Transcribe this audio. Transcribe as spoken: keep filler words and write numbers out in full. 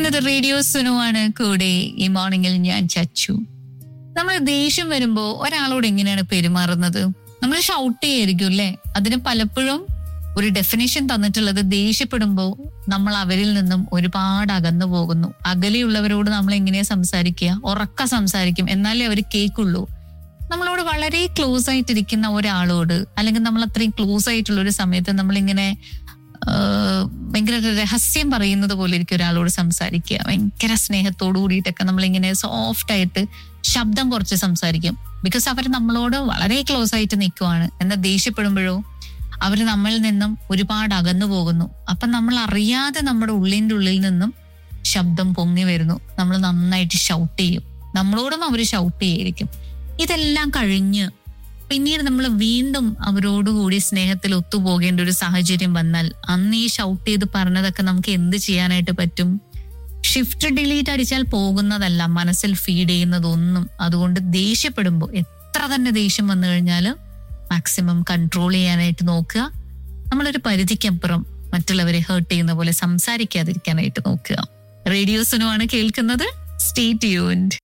കേൾക്കുന്നത് റേഡിയോ സുനുവാണ്. കൂടെ ഈ മോർണിംഗിൽ ഞാൻ ചച്ചു. നമ്മൾ ദേഷ്യം വരുമ്പോ ഒരാളോട് എങ്ങനെയാണ് പെരുമാറുന്നത്? നമ്മൾ ഷൗട്ട് ചെയ്യായിരിക്കും അല്ലെ? അതിന് പലപ്പോഴും ഒരു ഡെഫിനേഷൻ തന്നിട്ടുള്ളത് ദേഷ്യപ്പെടുമ്പോ നമ്മൾ അവരിൽ നിന്നും ഒരുപാട് അകന്നു പോകുന്നു. അകലെയുള്ളവരോട് നമ്മൾ എങ്ങനെയാ സംസാരിക്കുക? ഉറക്ക സംസാരിക്കും, എന്നാലേ അവർ കേൾക്കുള്ളൂ. നമ്മളോട് വളരെ ക്ലോസ് ആയിട്ടിരിക്കുന്ന ഒരാളോട്, അല്ലെങ്കിൽ നമ്മൾ അത്രയും ക്ലോസ് ആയിട്ടുള്ള ഒരു സമയത്ത് നമ്മളിങ്ങനെ ഭയങ്കര രഹസ്യം പറയുന്നത് പോലെ ഇരിക്കും ഒരാളോട് സംസാരിക്കുക. ഭയങ്കര സ്നേഹത്തോടു കൂടിയിട്ടൊക്കെ നമ്മളിങ്ങനെ സോഫ്റ്റ് ആയിട്ട് ശബ്ദം കുറച്ച് സംസാരിക്കും. ബിക്കോസ് അവർ നമ്മളോട് വളരെ ക്ലോസ് ആയിട്ട് നിൽക്കുവാണ്. എന്നാൽ ദേഷ്യപ്പെടുമ്പോഴോ അവർ നമ്മളിൽ നിന്നും ഒരുപാട് അകന്നു പോകുന്നു. അപ്പൊ നമ്മൾ അറിയാതെ നമ്മുടെ ഉള്ളിൻ്റെ ഉള്ളിൽ നിന്നും ശബ്ദം പൊങ്ങി വരുന്നു. നമ്മൾ നന്നായിട്ട് ഷൗട്ട് ചെയ്യും, നമ്മളോടും അവർ ഷൗട്ട് ചെയ്യായിരിക്കും. ഇതെല്ലാം കഴിഞ്ഞ് പിന്നീട് നമ്മൾ വീണ്ടും അവരോടുകൂടി സ്നേഹത്തിൽ ഒത്തുപോകേണ്ട ഒരു സാഹചര്യം വന്നാൽ അന്ന് ഈ ഷൗട്ട് ചെയ്ത് പറഞ്ഞതൊക്കെ നമുക്ക് എന്ത് ചെയ്യാനായിട്ട് പറ്റും? ഷിഫ്റ്റ് ഡിലീറ്റ് അടിച്ചാൽ പോകുന്നതല്ല മനസ്സിൽ ഫീഡ് ചെയ്യുന്നതൊന്നും. അതുകൊണ്ട് ദേഷ്യപ്പെടുമ്പോൾ എത്ര തന്നെ ദേഷ്യം വന്നു കഴിഞ്ഞാൽ മാക്സിമം കൺട്രോൾ ചെയ്യാനായിട്ട് നോക്കുക. നമ്മളൊരു പരിധിക്കപ്പുറം മറ്റുള്ളവരെ ഹേർട്ട് ചെയ്യുന്ന പോലെ സംസാരിക്കാതിരിക്കാനായിട്ട് നോക്കുക. റേഡിയോ സുനുവാണ് കേൾക്കുന്നത്. Stay tuned.